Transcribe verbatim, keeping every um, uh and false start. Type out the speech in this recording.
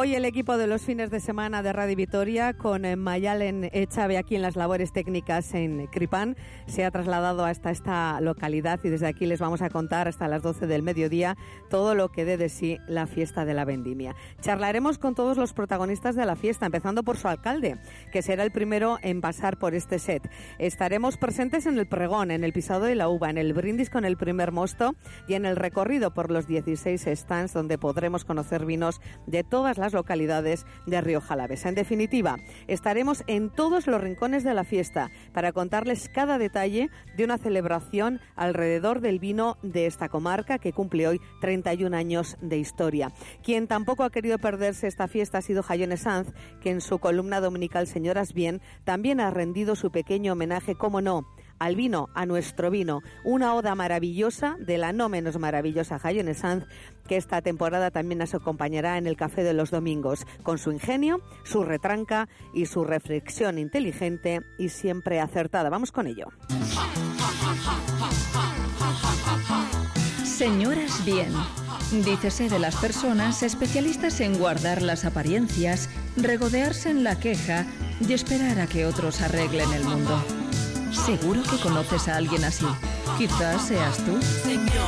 Hoy el equipo de los fines de semana de Radio Vitoria, con Mayalen Echave aquí en las labores técnicas en Cripán, se ha trasladado hasta esta localidad y desde aquí les vamos a contar hasta las doce del mediodía todo lo que dé de sí la fiesta de la vendimia. Charlaremos con todos los protagonistas de la fiesta, empezando por su alcalde, que será el primero en pasar por este set. Estaremos presentes en el pregón, en el pisado de la uva, en el brindis con el primer mosto y en el recorrido por los dieciséis stands donde podremos conocer vinos de todas las localidades de Rioja Alavesa. En definitiva, estaremos en todos los rincones de la fiesta para contarles cada detalle de una celebración alrededor del vino de esta comarca que cumple hoy treinta y un años de historia. Quien tampoco ha querido perderse esta fiesta ha sido Jaione Sanz, que en su columna dominical Señoras Bien también ha rendido su pequeño homenaje, cómo no, al vino, a nuestro vino, una oda maravillosa de la no menos maravillosa Jaione Sanz, que esta temporada también nos acompañará en el Café de los Domingos, con su ingenio, su retranca y su reflexión inteligente y siempre acertada. Vamos con ello. Señoras Bien. Dícese de las personas especialistas en guardar las apariencias, regodearse en la queja y esperar a que otros arreglen el mundo. Seguro que conoces a alguien así. Quizás seas tú.